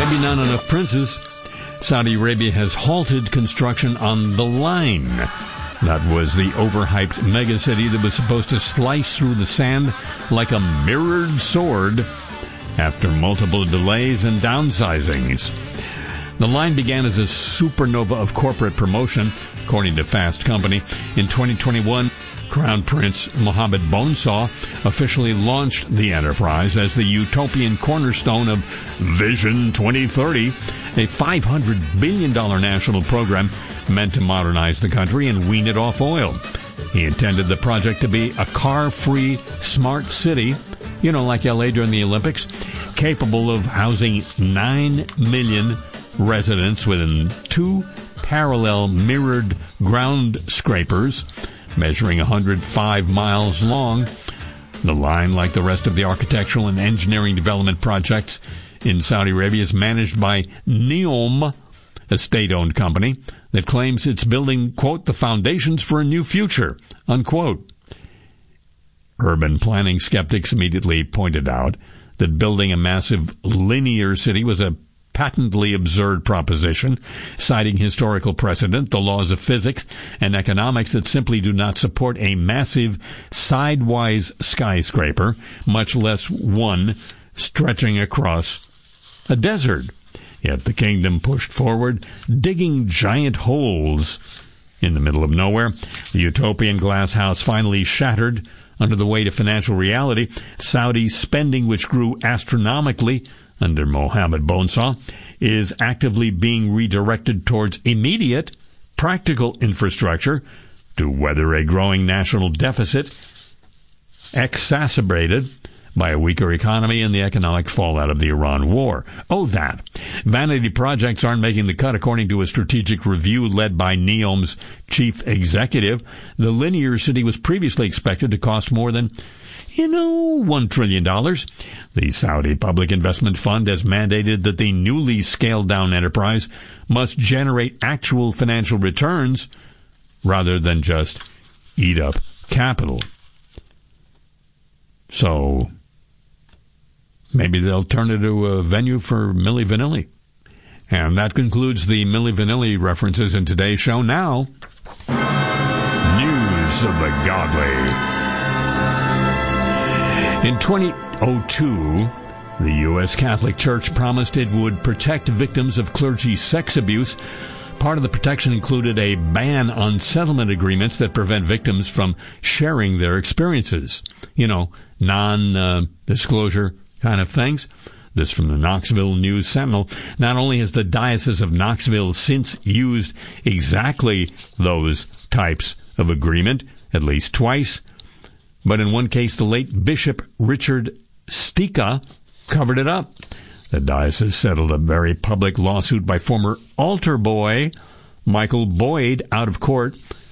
Maybe not enough princes. Saudi Arabia has halted construction on The Line. That was the overhyped megacity that was supposed to slice through the sand like a mirrored sword after multiple delays and downsizings. The Line began as a supernova of corporate promotion, according to Fast Company. In 2021, Crown Prince Mohammed Bonesaw officially launched the enterprise as the utopian cornerstone of Vision 2030, a $500 billion national program meant to modernize the country and wean it off oil. He intended the project to be a car-free, smart city, like LA during the Olympics, capable of housing 9 million residents within 2 parallel mirrored ground scrapers measuring 105 miles long. The Line, like the rest of the architectural and engineering development projects in Saudi Arabia, is managed by NEOM, a state-owned company that claims it's building, quote, the foundations for a new future, unquote. Urban planning skeptics immediately pointed out that building a massive linear city was a patently absurd proposition, citing historical precedent, the laws of physics and economics that simply do not support a massive sidewise skyscraper, much less one stretching across a desert. Yet the kingdom pushed forward, digging giant holes in the middle of nowhere. The utopian glass house finally shattered under the weight of financial reality. Saudi spending, which grew astronomically under Mohammed Bonesaw, is actively being redirected towards immediate, practical infrastructure to weather a growing national deficit exacerbated by a weaker economy and the economic fallout of the Iran war. Oh, that. Vanity projects aren't making the cut, according to a strategic review led by NEOM's chief executive. The linear city was previously expected to cost more than $1 trillion. The Saudi Public Investment Fund has mandated that the newly scaled-down enterprise must generate actual financial returns rather than just eat up capital. So maybe they'll turn it into a venue for Milli Vanilli. And that concludes the Milli Vanilli references in today's show. Now, news of the godly. In 2002, the U.S. Catholic Church promised it would protect victims of clergy sex abuse. Part of the protection included a ban on settlement agreements that prevent victims from sharing their experiences. Non-disclosure kind of things. This from the Knoxville News Sentinel. Not only has the Diocese of Knoxville since used exactly those types of agreement, at least twice, but in one case, the late Bishop Richard Stika covered it up. The diocese settled a very public lawsuit by former altar boy Michael Boyd out of court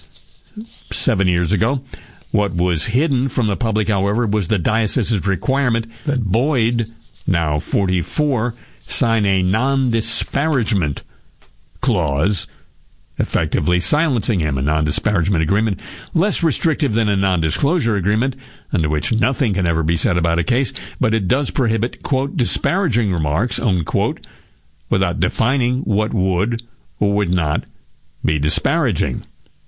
7 years ago. What was hidden from the public, however, was the diocese's requirement that Boyd, now 44, sign a non-disparagement clause, effectively silencing him. A non-disparagement agreement, less restrictive than a non-disclosure agreement, under which nothing can ever be said about a case, but it does prohibit, quote, disparaging remarks, unquote, without defining what would or would not be disparaging.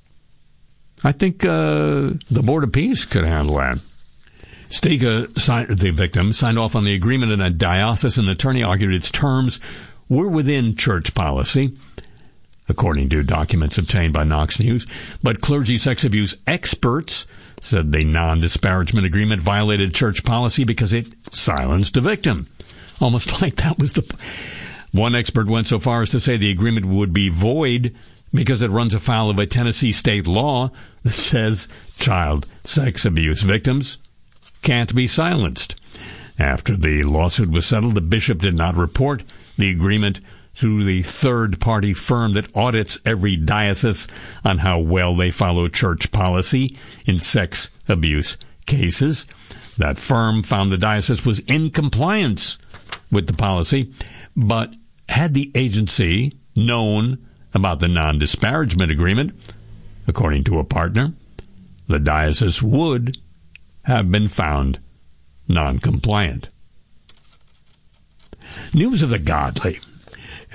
I think the Board of Peace could handle that. Stiga, the victim, signed off on the agreement, and a diocesan attorney argued its terms were within church policy, according to documents obtained by Knox News. But clergy sex abuse experts said the non-disparagement agreement violated church policy because it silenced the victim. Almost like that was the... One expert went so far as to say the agreement would be void because it runs afoul of a Tennessee state law that says child sex abuse victims can't be silenced. After the lawsuit was settled, the bishop did not report the agreement to the third-party firm that audits every diocese on how well they follow church policy in sex abuse cases. That firm found the diocese was in compliance with the policy, but had the agency known about the non-disparagement agreement, according to a partner, the diocese would have been found non-compliant. News of the godly.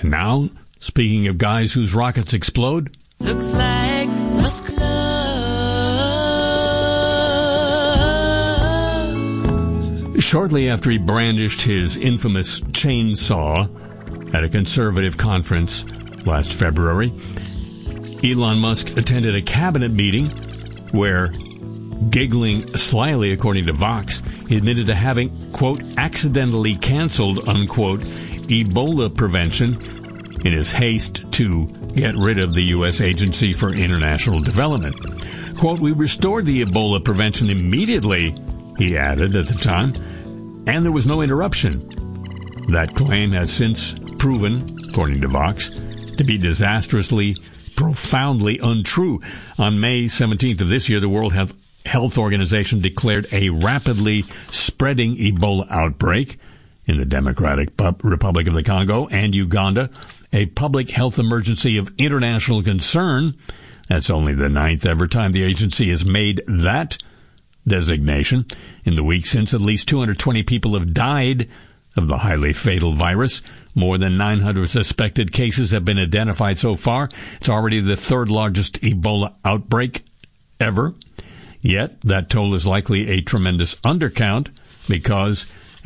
And now, speaking of guys whose rockets explode, looks like Musk love. Shortly after he brandished his infamous chainsaw at a conservative conference last February, Elon Musk attended a cabinet meeting where, giggling slyly according to Vox, he admitted to having, quote, accidentally canceled, unquote, Ebola prevention in his haste to get rid of the U.S. Agency for International Development. Quote, we restored the Ebola prevention immediately, he added at the time, and there was no interruption. That claim has since proven, according to Vox, to be disastrously, profoundly untrue. On May 17th of this year, the World Health Organization declared a rapidly spreading Ebola outbreak in the Democratic Republic of the Congo and Uganda, a public health emergency of international concern. That's only the 9th ever time the agency has made that designation. In the week since, at least 220 people have died of the highly fatal virus. More than 900 suspected cases have been identified so far. It's already the third largest Ebola outbreak ever. Yet, that toll is likely a tremendous undercount because